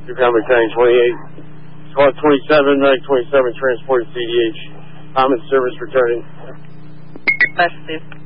3-pound battalion 28. Squad 27, Medic 27, transported CDH. I'm in service returning. Steve.